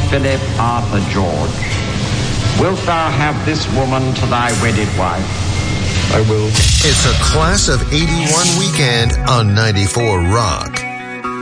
Philip Arthur George, wilt thou have this woman to thy wedded wife? I will. It's a Class of 81 weekend on 94 Rock.